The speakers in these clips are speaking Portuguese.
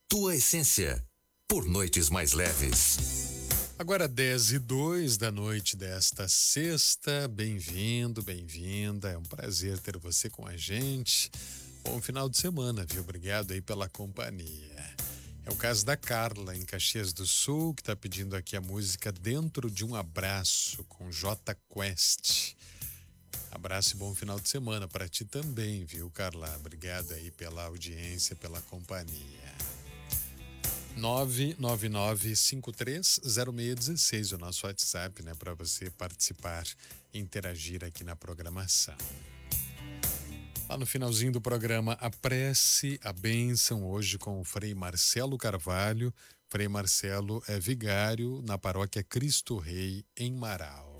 tua essência, por noites mais leves. Agora 10:02 da noite desta sexta, bem-vindo, bem-vinda, é um prazer ter você com a gente. Bom final de semana, viu? Obrigado aí pela companhia. É o caso da Carla, em Caxias do Sul, que está pedindo aqui a música Dentro de um Abraço, com Jota Quest. Abraço e bom final de semana para ti também, viu, Carla? Obrigado aí pela audiência, pela companhia. 999530616, o nosso WhatsApp, né, para você participar e interagir aqui na programação. Lá no finalzinho do programa, a prece, a bênção, hoje com o Frei Marcelo Carvalho. Frei Marcelo é vigário na paróquia Cristo Rei, em Marau.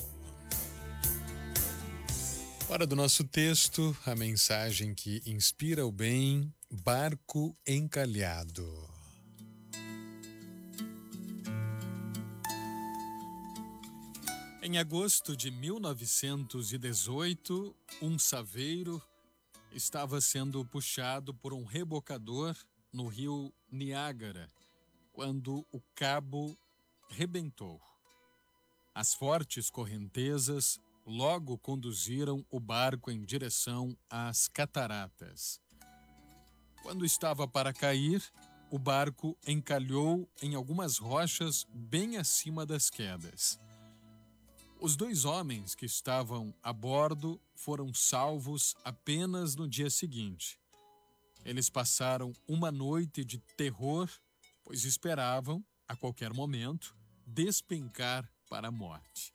Hora do nosso texto, a mensagem que inspira o bem, barco encalhado. Em agosto de 1918, um saveiro estava sendo puxado por um rebocador no rio Niágara, quando o cabo rebentou. As fortes correntezas logo conduziram o barco em direção às cataratas. Quando estava para cair, o barco encalhou em algumas rochas bem acima das quedas. Os 2 homens que estavam a bordo foram salvos apenas no dia seguinte. Eles passaram uma noite de terror, pois esperavam, a qualquer momento, despencar para a morte.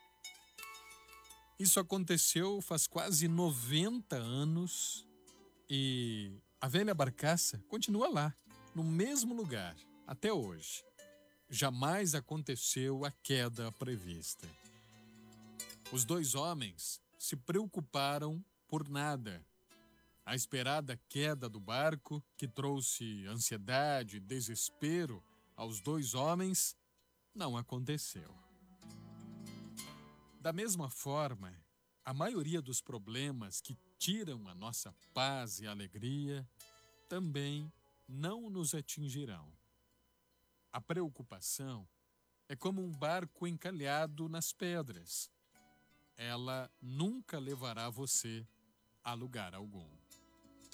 Isso aconteceu faz quase 90 anos e a velha barcaça continua lá, no mesmo lugar, até hoje. Jamais aconteceu a queda prevista. Os 2 homens se preocuparam por nada. A esperada queda do barco, que trouxe ansiedade e desespero aos 2 homens, não aconteceu. Da mesma forma, a maioria dos problemas que tiram a nossa paz e alegria também não nos atingirão. A preocupação é como um barco encalhado nas pedras. Ela nunca levará você a lugar algum.